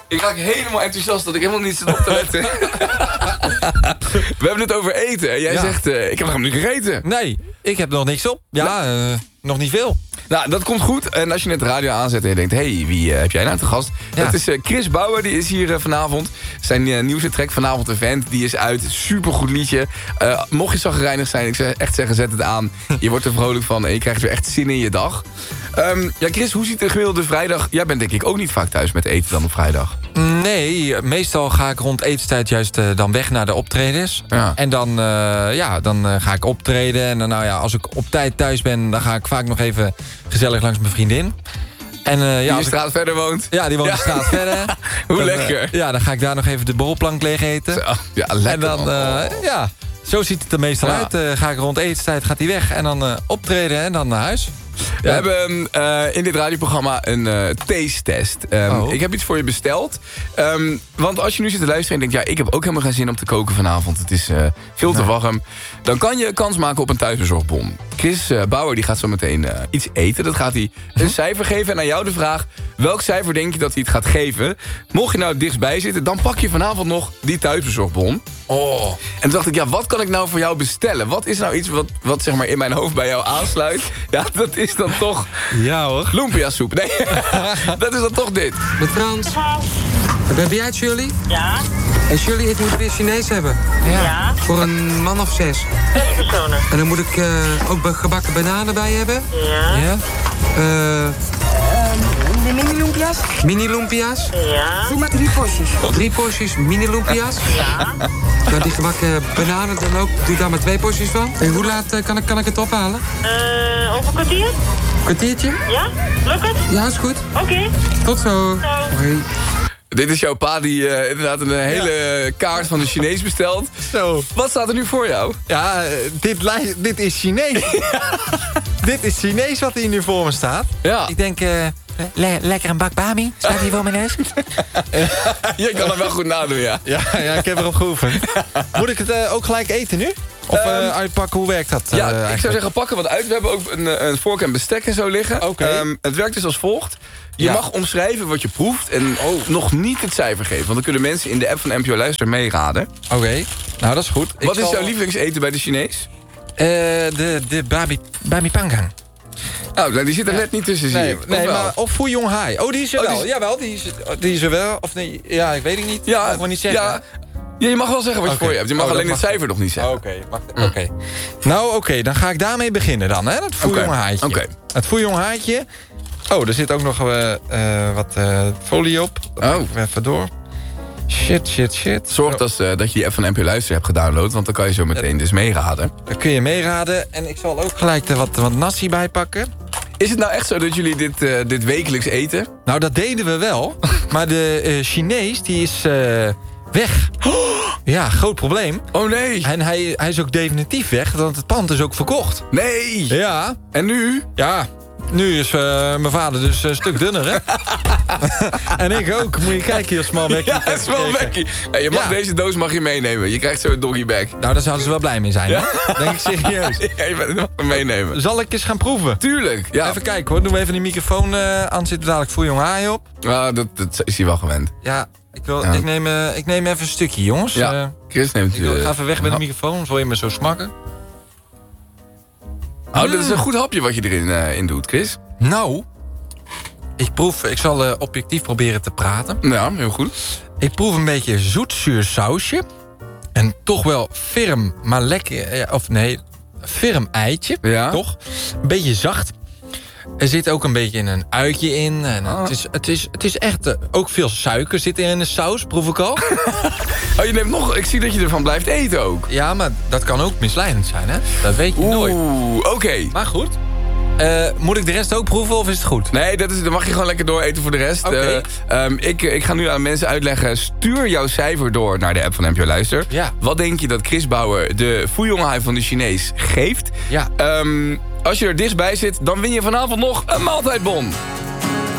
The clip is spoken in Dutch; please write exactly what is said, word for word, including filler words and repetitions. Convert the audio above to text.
Ik raak helemaal enthousiast dat ik helemaal niet zit op te letten. We hebben het over eten. En jij ja. zegt, uh, ik heb nog niet gegeten. Nee, ik heb nog niks op. Ja, uh, nog niet veel. Nou, dat komt goed. En als je net de radio aanzet en je denkt... hé, hey, wie uh, heb jij nou te gast? Ja. Dat is uh, Chris Bauer, die is hier uh, vanavond. Zijn uh, nieuwste track Vanavond Event, die is uit. Supergoed liedje. Uh, mocht je zagrijnig zijn, ik zou echt zeggen, zet het aan. Je wordt er vrolijk van en je krijgt weer echt zin in je dag. Um, ja, Chris, hoe ziet de gemiddelde vrijdag... Jij bent denk ik ook niet vaak thuis met eten dan op vrijdag. Nee, meestal ga ik rond etenstijd juist uh, dan weg naar de optredens. Ja. En dan, uh, ja, dan uh, ga ik optreden. En dan, nou ja, als ik op tijd thuis ben, dan ga ik vaak nog even gezellig langs mijn vriendin. En, uh, ja, die als een straat ik... verder woont. Ja, die woont ja. een straat verder. Hoe dan, lekker. Uh, ja, dan ga ik daar nog even de borrelplank leeg eten. Zo, ja, lekker. En dan, uh, ja, zo ziet het er meestal ja. uit. Uh, ga ik rond etenstijd, gaat hij weg. En dan uh, optreden en dan naar huis. We ja. hebben uh, in dit radioprogramma een uh, taste-test. Um, oh. Ik heb iets voor je besteld. Um, want als je nu zit te luisteren en denkt... ja, ik heb ook helemaal geen zin om te koken vanavond. Het is uh, veel te nee. warm. Dan kan je kans maken op een thuisbezorgbon. Chris uh, Bauer die gaat zo meteen uh, iets eten. Dat gaat hij een hm? cijfer geven. En aan jou de vraag... welk cijfer denk je dat hij het gaat geven? Mocht je nou het dichtstbij zitten... dan pak je vanavond nog die thuisbezorgbon. Oh. En toen dacht ik, ja, wat kan ik nou voor jou bestellen? Wat is nou iets wat, wat zeg maar in mijn hoofd bij jou aansluit? Ja, dat is dan toch... Ja hoor. Lumpia soep. Nee, dat is dan toch dit. Met Frans. Ben jij het, Shirley? Ja. En Shirley, ik moet weer Chinees hebben. Ja. ja. Voor een man of zes. Zes personen. En dan moet ik uh, ook gebakken bananen bij hebben. Ja. Ja. Uh, De mini-lumpia's? Mini-lumpia's? Ja. Doe maar drie porties. Drie porties mini-lumpia's? Ja. Nou, die gebakken bananen dan ook. Doe daar maar twee porties van. En hoe laat uh, kan, ik, kan ik het ophalen? Uh, over een kwartier? Kwartiertje? Ja, lukt het? Ja, is goed. Oké. Okay. Tot zo. Zo. Hoi. Dit is jouw pa die uh, inderdaad een hele ja. kaart van de Chinees bestelt. Zo. Wat staat er nu voor jou? Ja, uh, dit, dit is Chinees. Dit is Chinees wat hier nu voor me staat. Ja. Ik denk... Uh, Le lekker een bak bami. Staat hier voor mijn neus. Je kan hem wel goed nadoen, ja. Ja, ja, ik heb erop geoefend. Moet ik het uh, ook gelijk eten nu? Of uh, um, uitpakken, hoe werkt dat? Uh, ja, eigenlijk? Ik zou zeggen, pakken wat uit. We hebben ook een, een vork en bestek en zo liggen. Oké. Okay. Um, het werkt dus als volgt. Je ja. mag omschrijven wat je proeft en oh. nog niet het cijfer geven. Want dan kunnen mensen in de app van N P O Luister meeraden. Oké, okay. Nou dat is goed. Wat ik is zal... jouw lievelingseten bij de Chinees? Uh, de de bami, bami pangang. Oh, die zit er ja. net niet tussen, zie nee, ik. Of nee, wel? maar of Fu Yong Hai. Oh, die is er oh, wel. Die is... Jawel, die is, die is er wel. Of nee, ja, ik weet het niet. Ja, mag ik niet zeggen. Ja, ja, je mag wel zeggen wat je okay. voor je hebt. Je mag oh, alleen het cijfer nog niet zeggen. Oké, okay, mm. okay. Nou, oké, okay, dan ga ik daarmee beginnen dan, hè. Dat Fu Yong Hai'tje. Okay. Het Fu Yong Hai'tje. Oh, er zit ook nog uh, uh, wat uh, folie op. Dat oh. Even door. Shit, shit, shit. Zorg oh. dat, uh, dat je die app van N P O Luister hebt gedownload, want dan kan je zo meteen uh, dus meeraden. Dan kun je meeraden. En ik zal ook gelijk er wat, wat nasi bij pakken. Is het nou echt zo dat jullie dit, uh, dit wekelijks eten? Nou, dat deden we wel. Maar de uh, Chinees, die is uh, weg. Oh. Ja, groot probleem. Oh nee. En hij, hij is ook definitief weg, want het pand is ook verkocht. Nee. Ja. En nu? Ja. Nu is uh, mijn vader dus een stuk dunner, hè? En ik ook. Moet je kijken, hier, Small Becky. Ja, Small Becky. Hey, je mag ja. deze doos mag je meenemen. Je krijgt zo een doggybag. Nou, daar zouden ze wel blij mee zijn, ja? Hè? Denk ik serieus. Ja, je mag hem meenemen. Zal ik eens gaan proeven? Tuurlijk, ja. Even kijken, hoor. Doen we even die microfoon uh, aan. Zit er dadelijk Fu Yong Hai op. Ah, dat, dat is hij wel gewend. Ja, ik, wil, ja. ik, neem, uh, ik neem even een stukje, jongens. Ja, uh, Chris neemt... Ik wil, ga even weg met de microfoon, wil je me zo smakken? Oh, mm. dat is een goed hapje wat je erin uh, in doet, Chris. Nou, ik proef, ik zal uh, objectief proberen te praten. Ja, heel goed. Ik proef een beetje zoetzuur sausje. En toch wel firm, maar lekker, of nee, firm eitje, ja. toch? Een beetje zacht. Er zit ook een beetje een uitje in. En oh. het, is, het, is, het is echt, uh, ook veel suiker zit er in de saus, proef ik al. Oh, je neemt nog, ik zie dat je ervan blijft eten ook. Ja, maar dat kan ook misleidend zijn, hè? Dat weet je Oeh, nooit. Oeh, oké. Okay. Maar goed. Uh, moet ik de rest ook proeven of is het goed? Nee, dat is, dan mag je gewoon lekker door eten voor de rest. Okay. Uh, um, ik, ik ga nu aan mensen uitleggen. Stuur jouw cijfer door naar de app van N P O Luister. Ja. Wat denk je dat Chris Bauer de Fu Yong Hai van de Chinees geeft? Ja. Um, als je er dichtstbij zit, dan win je vanavond nog een maaltijdbon.